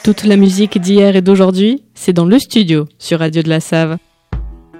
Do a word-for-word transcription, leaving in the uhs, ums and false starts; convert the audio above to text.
Toute la musique d'hier et d'aujourd'hui, c'est dans le studio sur Radio de la Save.